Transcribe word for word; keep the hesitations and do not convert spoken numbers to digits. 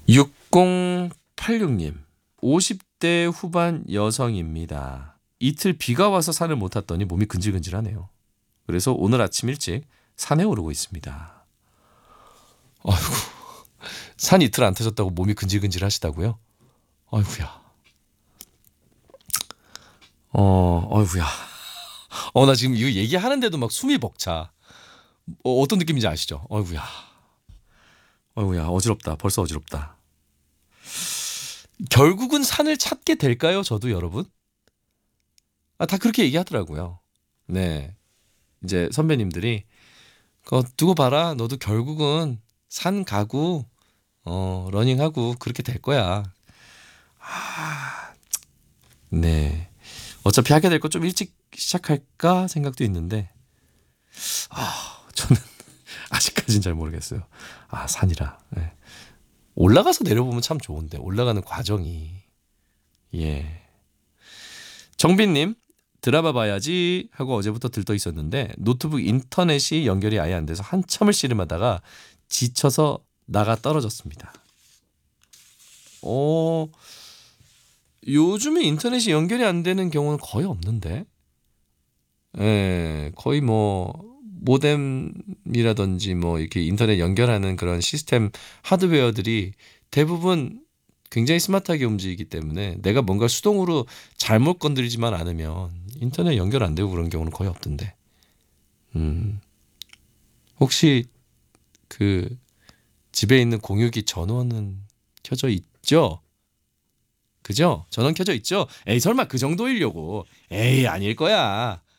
육공팔육 님, 오십 대 후반 여성입니다. 이틀 비가 와서 산을 못 탔더니 몸이 근질근질하네요. 그래서 오늘 아침 일찍 산에 오르고 있습니다. 아이고, 산 이틀 안 타셨다고 몸이 근질근질 하시다고요? 아이고야. 어, 아이고야. 어, 나 지금 이거 얘기하는데도 막 숨이 벅차. 어, 어떤 느낌인지 아시죠? 아이고야. 아이고야, 어지럽다. 벌써 어지럽다. 결국은 산을 찾게 될까요? 저도 여러분? 아, 다 그렇게 얘기하더라고요. 네. 이제 선배님들이 그거 두고 봐라. 너도 결국은 산 가고 어, 러닝하고 그렇게 될 거야. 아, 네. 어차피 하게 될 거 좀 일찍 시작할까 생각도 있는데 아, 저는 아직까진 잘 모르겠어요. 아, 산이라. 네. 올라가서 내려보면 참 좋은데 올라가는 과정이 예. 정빈님 드라마 봐야지 하고 어제부터 들떠 있었는데 노트북 인터넷이 연결이 아예 안 돼서 한참을 씨름하다가 지쳐서 나가 떨어졌습니다. 어, 요즘에 인터넷이 연결이 안 되는 경우는 거의 없는데, 예, 거의 뭐 모뎀이라든지 뭐 이렇게 인터넷 연결하는 그런 시스템 하드웨어들이 대부분 굉장히 스마트하게 움직이기 때문에 내가 뭔가 수동으로 잘못 건드리지만 않으면 인터넷 연결 안 되고 그런 경우는 거의 없던데. 음, 혹시 그 집에 있는 공유기 전원은 켜져 있죠? 그죠? 전원 켜져 있죠? 에이 설마 그 정도이려고. 에이 아닐 거야.